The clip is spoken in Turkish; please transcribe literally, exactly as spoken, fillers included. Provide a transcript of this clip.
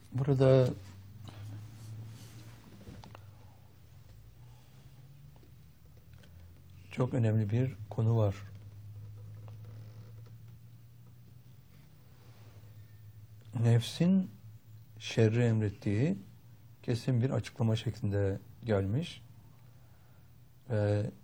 Burada çok önemli bir konu var. Nefsin şerri emrettiği kesin bir açıklama şeklinde gelmiş. Ve